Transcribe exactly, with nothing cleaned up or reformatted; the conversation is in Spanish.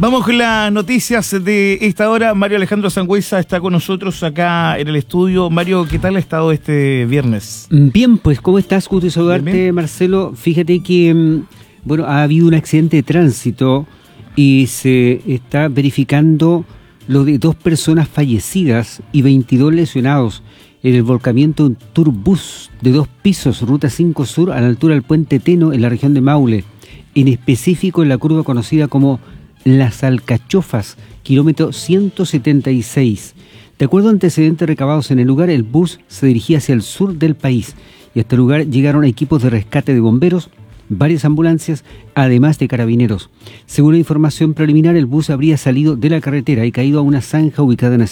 Vamos con las noticias de esta hora. Mario Alejandro Sangüesa está con nosotros acá en el estudio. Mario, ¿qué tal ha estado este viernes? Bien, pues, ¿cómo estás? Gusto de saludarte, Bien, bien. Marcelo. Fíjate que, bueno, ha habido un accidente de tránsito y se está verificando lo de dos personas fallecidas y veintidós lesionados en el volcamiento de un turbús de dos pisos, Ruta cinco Sur, a la altura del Puente Teno, en la región de Maule, en específico en la curva conocida como Las Alcachofas, kilómetro ciento setenta y seis. De acuerdo a antecedentes recabados en el lugar, el bus se dirigía hacia el sur del país y a este lugar llegaron equipos de rescate de bomberos, varias ambulancias, además de carabineros. Según la información preliminar, el bus habría salido de la carretera y caído a una zanja ubicada en la